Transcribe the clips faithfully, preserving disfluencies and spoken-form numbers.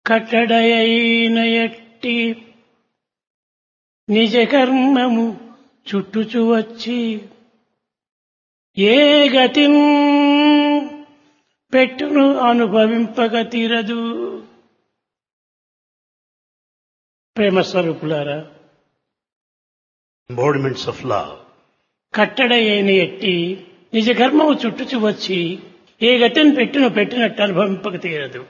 కట్టడయైన ఎట్టి నిజ కర్మము చుట్టుచు వచ్చి ఏ గతిన్ పెట్టును అనుభవింపక తీరదు. ప్రేమ స్వరూపులారా, embodiments of love. కట్టడయైన ఎట్టి నిజ కర్మము చుట్టుచు వచ్చి ఏ గతిని పెట్టును పెట్టినట్టు అనుభవింపక తీరదు.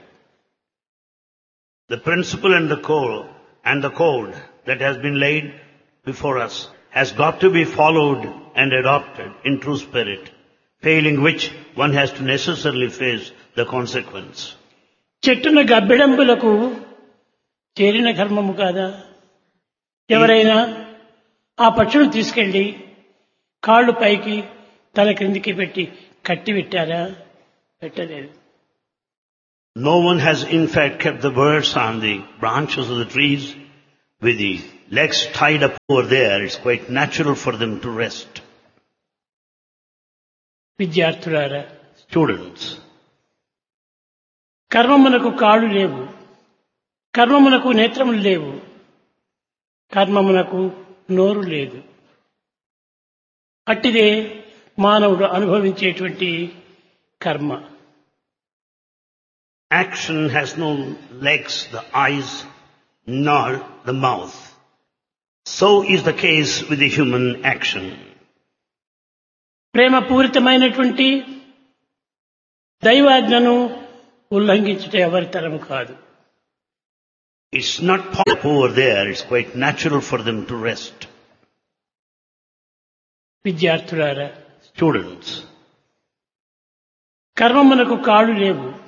The principle and the code and the code that has been laid before us has got to be followed and adopted in true spirit, failing which one has to necessarily face the consequence. చెట్టున గబ్బిడంబులకు చేరిన కర్మము కాదా? ఎవరైనా ఆ పక్షును తీసుకెళ్లి కాళ్ళు పైకి తల క్రిందికి పెట్టి కట్టి పెట్టారా? పెట్టలేదు. No one has in fact kept the birds on the branches of the trees with the legs tied up over there. It's quite natural for them to rest. విద్యార్థులారా, Students, కర్మమునకు కాళ్ళు లేవు, కర్మమునకు నేత్రములు లేవు, కర్మమునకు నోరు లేదు. అట్టిదే మానవుడు అనుభవించేటువంటి కర్మ. action has no legs, the eyes, nor the mouth. So is the case with the human action. ప్రేమ పూరితమైనటువంటి దైవాజ్ఞను ఉల్లంఘించుట ఎవరి తరము కాదు. It's not possible over there. It's quite natural for them to rest. విద్యార్థులారా, Students, కర్మమునకు కాళ్ళు లేవు,